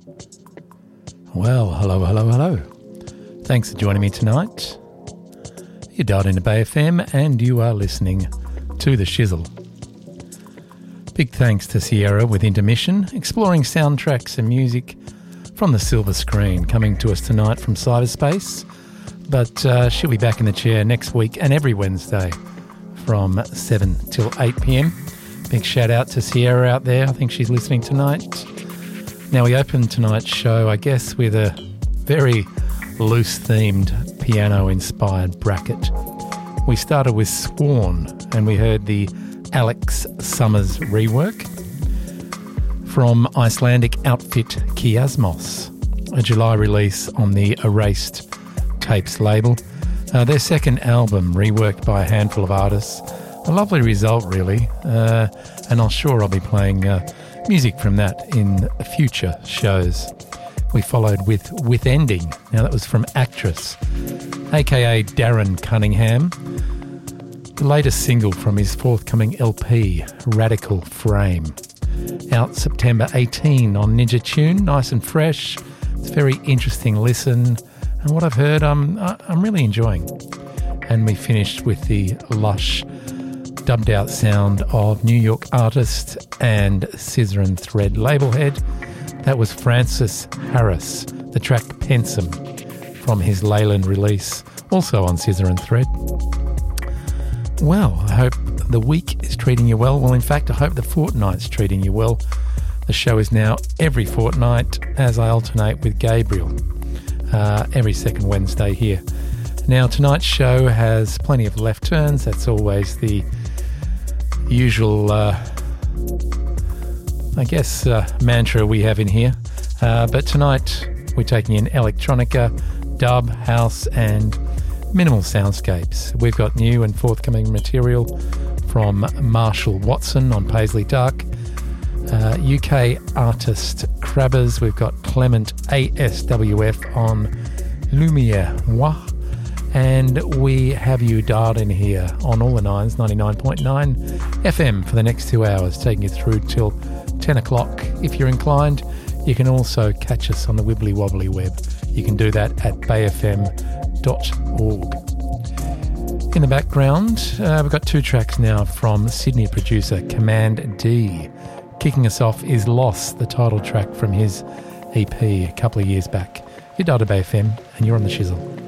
Well, hello. Thanks for joining me tonight. You dialed into Bay FM and you are listening to The Shizzle. Big thanks to Sierra with Intermission, exploring soundtracks and music from the silver screen, coming to us tonight from cyberspace. But she'll be back in the chair next week and every Wednesday from 7 till 8 p.m. Big shout out to Sierra out there. I think she's listening tonight. Now, we opened tonight's show, I guess, with a very loose-themed piano-inspired bracket. We started with Sworn, and we heard the Alex Summers rework from Icelandic outfit Kiasmos, a July release on the Erased Tapes label. Their second album, reworked by a handful of artists. A lovely result, really, and I'll be playing music from that in future shows. We followed with Ending. Now that was from Actress, aka Darren Cunningham. The latest single from his forthcoming LP, Radical Frame. Out September 18 on Ninja Tune, nice and fresh. It's a very interesting listen. And what I've heard, I'm really enjoying. And we finished with the lush, dubbed out sound of New York artist and Scissor and Thread label head. That was Francis Harris, the track Pensum from his Leyland release, also on Scissor and Thread. Well, I hope the week is treating you well. Well, in fact, I hope the fortnight's treating you well. The show is now every fortnight as I alternate with Gabriel every second Wednesday here. Now, tonight's show has plenty of left turns. That's always the usual, mantra we have in here. But tonight we're taking in electronica, dub, house and minimal soundscapes. We've got new and forthcoming material from Marshall Watson on Paisley Dark, UK artist Crabbers. We've got Clement ASWF on Lumiere Moi. And we have you dialed in here on all the nines, 99.9 FM for the next 2 hours, taking you through till 10 o'clock. If you're inclined, you can also catch us on the Wibbly Wobbly web. You can do that at bayfm.org. In the background, we've got two tracks now from Sydney producer Command D. Kicking us off is Loss, the title track from his EP a couple of years back. You're dialed to Bay FM and you're on The Shizzle.